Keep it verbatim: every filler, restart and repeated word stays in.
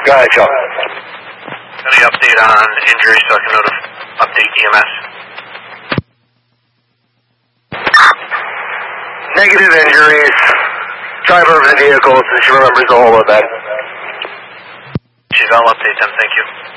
Go ahead, Joe. Any update on injuries so I can notif- update E M S? Negative injuries. Driver of the vehicle, since she remembers the whole event. She's, I'll update them, thank you.